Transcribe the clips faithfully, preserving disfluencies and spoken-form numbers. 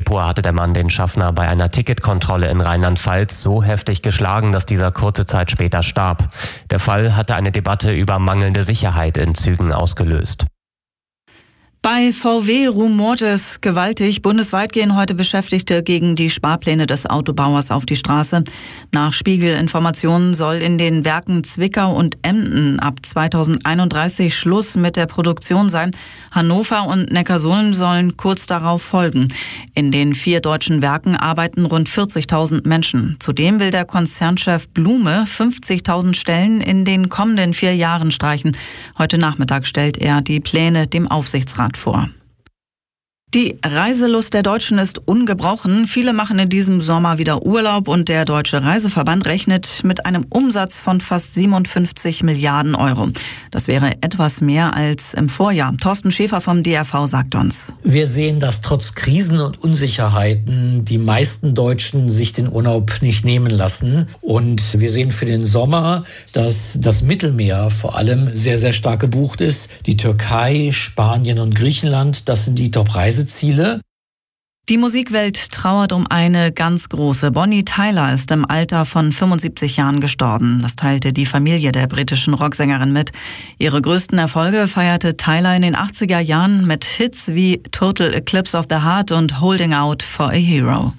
Februar hatte der Mann den Schaffner bei einer Ticketkontrolle in Rheinland-Pfalz so heftig geschlagen, dass dieser kurze Zeit später starb. Der Fall hatte eine Debatte über mangelnde Sicherheit in Zügen ausgelöst. Bei V W rumort es gewaltig. Bundesweit gehen heute Beschäftigte gegen die Sparpläne des Autobauers auf die Straße. Nach Spiegel-Informationen soll in den Werken Zwickau und Emden ab zweitausendeinunddreißig Schluss mit der Produktion sein. Hannover und Neckarsulm sollen kurz darauf folgen. In den vier deutschen Werken arbeiten rund vierzigtausend Menschen. Zudem will der Konzernchef Blume fünfzigtausend Stellen in den kommenden vier Jahren streichen. Heute Nachmittag stellt er die Pläne dem Aufsichtsrat vor. Die Reiselust der Deutschen ist ungebrochen. Viele machen in diesem Sommer wieder Urlaub und der Deutsche Reiseverband rechnet mit einem Umsatz von fast siebenundfünfzig Milliarden Euro. Das wäre etwas mehr als im Vorjahr. Thorsten Schäfer vom D R V sagt uns: Wir sehen, dass trotz Krisen und Unsicherheiten die meisten Deutschen sich den Urlaub nicht nehmen lassen. Und wir sehen für den Sommer, dass das Mittelmeer vor allem sehr, sehr stark gebucht ist. Die Türkei, Spanien und Griechenland, das sind die Top-Reiseziele. Die Musikwelt trauert um eine ganz große. Bonnie Tyler ist im Alter von fünfundsiebzig Jahren gestorben. Das teilte die Familie der britischen Rocksängerin mit. Ihre größten Erfolge feierte Tyler in den achtziger Jahren mit Hits wie Total Eclipse of the Heart und Holding Out for a Hero.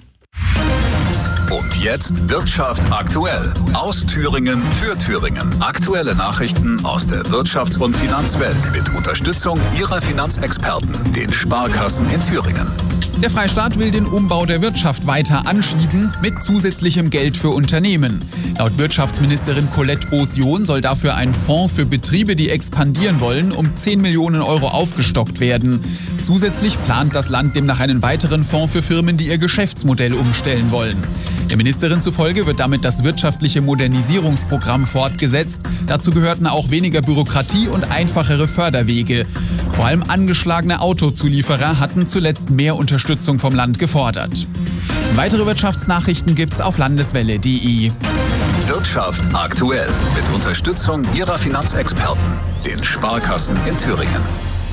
Und jetzt Wirtschaft aktuell. Aus Thüringen für Thüringen. Aktuelle Nachrichten aus der Wirtschafts- und Finanzwelt mit Unterstützung Ihrer Finanzexperten, den Sparkassen in Thüringen. Der Freistaat will den Umbau der Wirtschaft weiter anschieben mit zusätzlichem Geld für Unternehmen. Laut Wirtschaftsministerin Colette Beausion soll dafür ein Fonds für Betriebe, die expandieren wollen, um zehn Millionen Euro aufgestockt werden. Zusätzlich plant das Land demnach einen weiteren Fonds für Firmen, die ihr Geschäftsmodell umstellen wollen. Der Ministerin zufolge wird damit das wirtschaftliche Modernisierungsprogramm fortgesetzt. Dazu gehörten auch weniger Bürokratie und einfachere Förderwege. Vor allem angeschlagene Autozulieferer hatten zuletzt mehr Unterstützung vom Land gefordert. Weitere Wirtschaftsnachrichten gibt's auf landeswelle punkt de. Wirtschaft aktuell mit Unterstützung Ihrer Finanzexperten, den Sparkassen in Thüringen.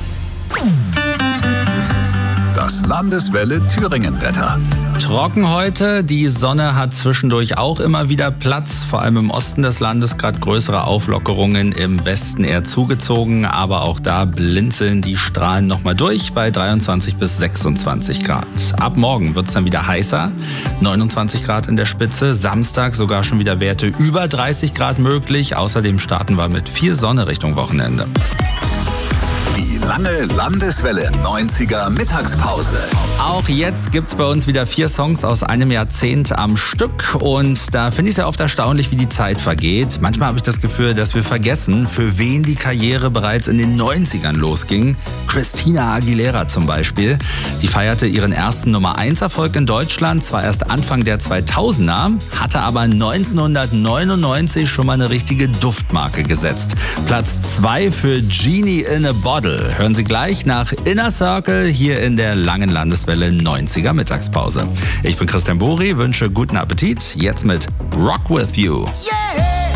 Das Landeswelle Thüringen-Wetter. Trocken heute, die Sonne hat zwischendurch auch immer wieder Platz, vor allem im Osten des Landes gerade größere Auflockerungen, im Westen eher zugezogen, aber auch da blinzeln die Strahlen nochmal durch bei dreiundzwanzig bis sechsundzwanzig Grad. Ab morgen wird es dann wieder heißer, neunundzwanzig Grad in der Spitze, Samstag sogar schon wieder Werte über dreißig Grad möglich, außerdem starten wir mit viel Sonne Richtung Wochenende. Die lange Landeswelle neunziger Mittagspause. Auch jetzt gibt's bei uns wieder vier Songs aus einem Jahrzehnt am Stück und da finde ich es ja oft erstaunlich, wie die Zeit vergeht. Manchmal habe ich das Gefühl, dass wir vergessen, für wen die Karriere bereits in den neunzigern losging. Christina Aguilera zum Beispiel. Die feierte ihren ersten Nummer eins Erfolg in Deutschland, zwar erst Anfang der zweitausender, hatte aber neunzehnhundertneunundneunzig schon mal eine richtige Duftmarke gesetzt. Platz zwei für Genie in a Bottle. Hören Sie gleich nach Inner Circle hier in der langen Landeswelle neunziger Mittagspause. Ich bin Christian Buri, wünsche guten Appetit. Jetzt mit Rock With You. Yeah!